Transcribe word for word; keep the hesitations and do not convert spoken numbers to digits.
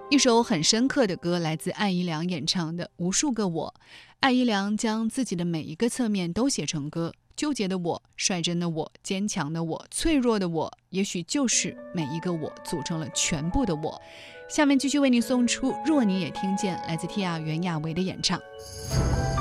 一首很深刻的歌，来自艾怡良演唱的《无数个我》。艾怡良将自己的每一个侧面都写成歌，纠结的我，率真的我，坚强的我，脆弱的我，也许就是每一个我组成了全部的我。下面继续为你送出《若你也听见》，来自 Tia 袁娅维的演唱。